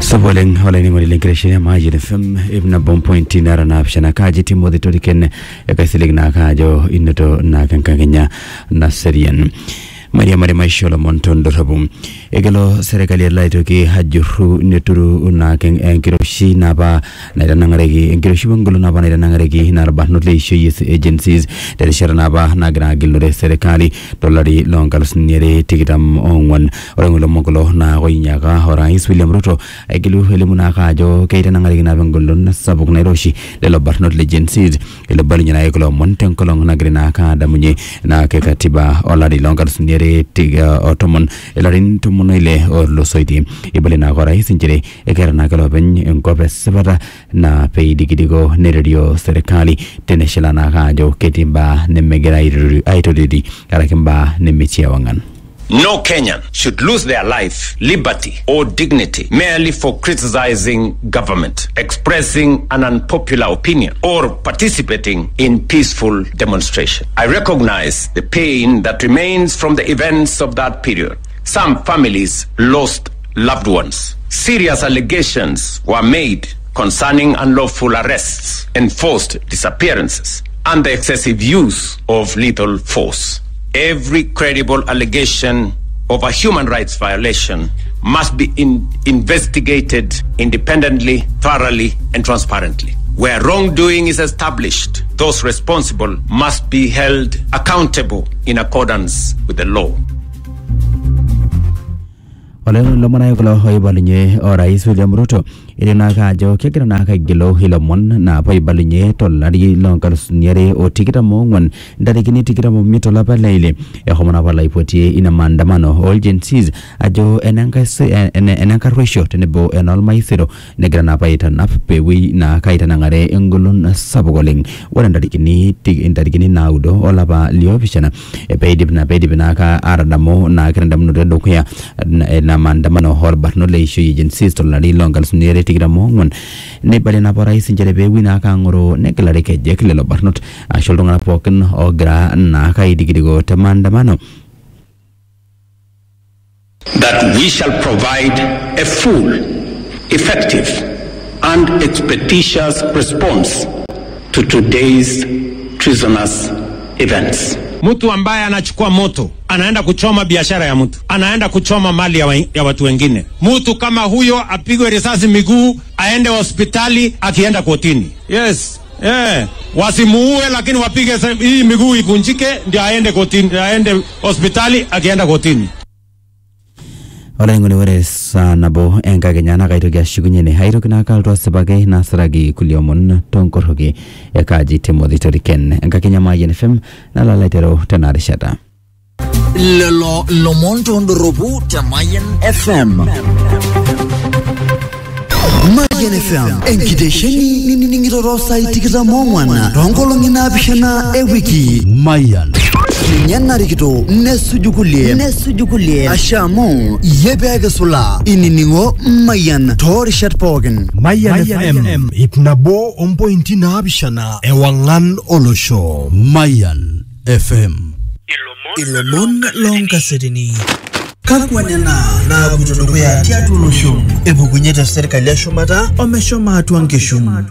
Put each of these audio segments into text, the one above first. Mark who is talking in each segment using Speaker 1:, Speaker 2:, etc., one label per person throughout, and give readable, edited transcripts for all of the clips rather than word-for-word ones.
Speaker 1: Soboleng holeni mo linkreshe maji FM ibna bom point nara na option kaji timo de toriken ekasilig na kajo innoto na kankanya na serian Maria Maishola Montondo Rabum Egelo Serekali Laitoki Hajuru Neturu na Enkiroshi Naba Nadanangaregi Enkiroshi Bangulu Naba Nadanangaregi Narba Notleisho Youth Agencies Del Sharanaba Nagra Gilore Serekali Dolari Longalus Nere Tikitam Onwan Orangulo Mogolo Na Roinyaga Horais William Ruto Egilu Helimunaka Jo Kaitanangaregi Navangulun Sabuk Nairoshi Delo Barnot Agencies Elo Balina Eglo Montenkolong Nagrinaka Damunye Na Kekatiba Olari Longalus Nere tiga otomon elarin tumunile or losoiti ibelina gora isinjire ekerana galoben enkope sebara na pei digidigo neredio serikali teneshilana kajo ketimba nemegera aitodidi karakimba nemichia wangan.
Speaker 2: No Kenyan should lose their life, liberty, or dignity merely for criticizing government, expressing an unpopular opinion, or participating in peaceful demonstration. I recognize the pain that remains from the events of that period. Some families lost loved ones. Serious allegations were made concerning unlawful arrests, enforced disappearances, and the excessive use of lethal force. Every credible allegation of a human rights violation must be investigated independently, thoroughly, and transparently. Where wrongdoing is established, those responsible must be held accountable in accordance with the law.
Speaker 1: Olelo lomana yukulo hoibalinye Orais William Ruto ilina kajo kekira naka gilo hilomon na hoibalinye tolari longalus nyere o tikita mongwan ndarikini tikita momito lapa leile ya homona wala ipotie ina maandamano all agencies ajo enanka ratio tenebo enol maisero negra na paita na pewi na kaita nangare engulun sabugoling wana ndarikini naudo olapa liopishana peidib na ka aradamo na kirandam dokuya na maandamano horbat no leisho agencies tolari longalus nyere tigramongon ne balena Orais njerebe wina kangoro ne klare ke jekle lo barnot asholdonga poken ogra na kaidigigo tamandamano
Speaker 2: that we shall provide a full, effective and expeditious response to today's treasonous events.
Speaker 3: Mtu ambaye anachukua moto anaenda kuchoma biashara ya mtu, anaenda kuchoma mali ya watu wengine. Mtu kama huyo apigwe risasi miguu, aende hospitali akienda kotini. Yes, wasimuue lakini wapige hii miguu ivunjike ndio aende kotini, aende hospitali akienda kotini.
Speaker 1: Olengoni wores nabo enka kenyana kaitokia shukunyene haitokina kalto sebage nasragi kuliomon tonkorogi ekaji Timothy Toriken enka kenyama FM na lalaitero tenarishata
Speaker 4: Lelo Lomonto Ndorobu Tamayan FM Mayan FM enkidesheni niningirorosa itikita mongwana tongolongi nabishana ewiki Mayan Nyanarikito nesujukulie Ashamu yebege sula ininingo Mayan Torishat Pogen
Speaker 5: Mayan FM ipnabo ompointi nabishana ewangan olosho Mayan FM
Speaker 4: Ilomon longa sedini Kakwanena na kutodokwea tiatulosho Ebukunyeta serikali ya shumata omeshoma hatuankeshumu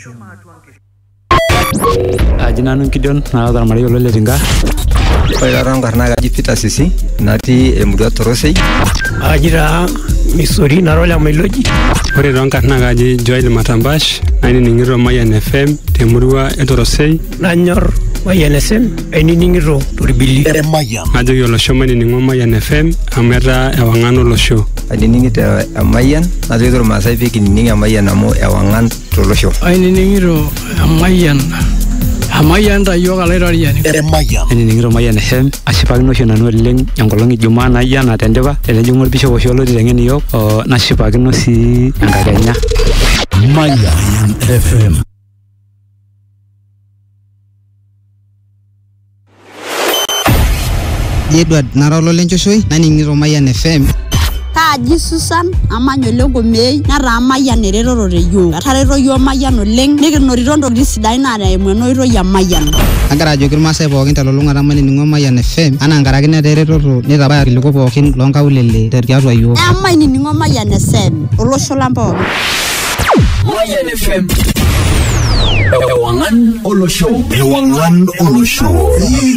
Speaker 6: Ajinanu Gideon na adar Mario Loletinga
Speaker 7: Oilaranga na Peter Sisi nati emuda Torosei
Speaker 8: Ajira Missouri na rola Meloji
Speaker 6: Ore ronga na gaji Joel Matambash nani ningiro Mayan FM temurua Torosei
Speaker 8: Nanyor Mayan FM eni ningiro Turibili
Speaker 4: Mayan
Speaker 6: Ajo yolo shomani ningo Mayan FM amera ewangano lo show
Speaker 7: Adi ningita Mayan ajo yoro Masai fiki ninga Mayan amo ewangan lo show
Speaker 8: Eni ningiro Mayan Amayan da yoga lerariani
Speaker 4: Mayan
Speaker 6: eni ningiro Mayan FM ashipakino shona no leng yangolongi juma na yana tendeba elejumur bisho wosholo direngeni yok nashipakino si angakenya
Speaker 5: Mayan FM
Speaker 9: Edward Narolo Lenchoshoi nani ngiro Mayan FM Kaaji Susan amanya oleng Komei netaa Mayian eretoto teyiok. Etareto yiok Mayian oleng nikinotito ntokitin sidain naata eimu ena oitoi e Mayian.
Speaker 10: Agira ajoki irmaasai pookin telulung'ata manining'o Mayian FM anaa nkaraki netaa eretoto nitabaya irkiliku pookin loonkaulele tiatua yiok.
Speaker 9: Mainining'o Mayian FM olosho lang pookin.
Speaker 5: Mayian FM. Ewangan Olosho.